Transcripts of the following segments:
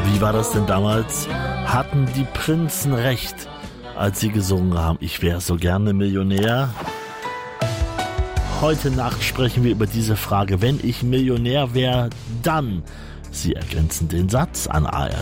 Wie war das denn damals? Hatten die Prinzen recht, als sie gesungen haben, ich wäre so gerne Millionär? Heute Nacht sprechen wir über diese Frage. Wenn ich Millionär wäre, dann... Sie ergänzen den Satz an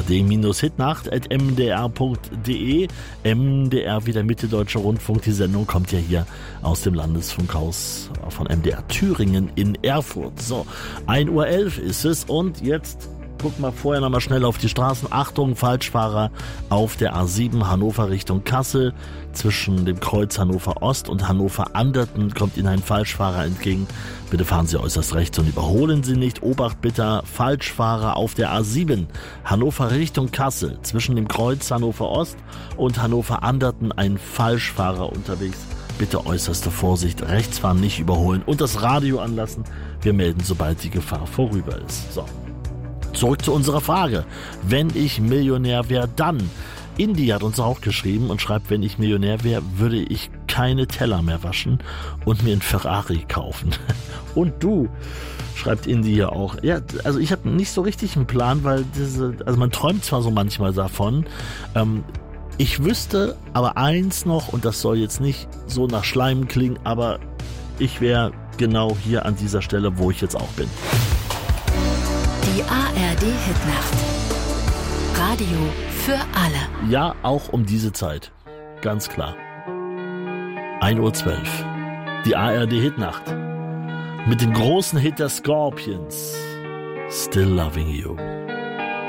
ard-hitnacht@mdr.de. MDR wie der Mitteldeutsche Rundfunk. Die Sendung kommt ja hier aus dem Landesfunkhaus von MDR Thüringen in Erfurt. So, 1:11 Uhr ist es und jetzt guck mal vorher nochmal schnell auf die Straßen. Achtung, Falschfahrer auf der A7 Hannover Richtung Kassel. Zwischen dem Kreuz Hannover Ost und Hannover Anderten kommt Ihnen ein Falschfahrer entgegen. Bitte fahren Sie äußerst rechts und überholen Sie nicht. Obacht bitte, Falschfahrer auf der A7 Hannover Richtung Kassel. Zwischen dem Kreuz Hannover Ost und Hannover Anderten ein Falschfahrer unterwegs. Bitte äußerste Vorsicht, rechts fahren, nicht überholen und das Radio anlassen. Wir melden, sobald die Gefahr vorüber ist. So. Zurück zu unserer Frage. Wenn ich Millionär wäre, dann. Indy hat uns auch geschrieben und schreibt, wenn ich Millionär wäre, würde ich keine Teller mehr waschen und mir einen Ferrari kaufen. Und du, schreibt Indy hier auch. Ja, also ich habe nicht so richtig einen Plan, weil also man träumt zwar so manchmal davon. Ich wüsste aber eins noch, und das soll jetzt nicht so nach Schleim klingen, aber ich wäre genau hier an dieser Stelle, wo ich jetzt auch bin. Die ARD-Hitnacht. Radio für alle. Ja, auch um diese Zeit. Ganz klar. 1:12 Uhr. Die ARD-Hitnacht. Mit dem großen Hit der Scorpions. Still Loving You.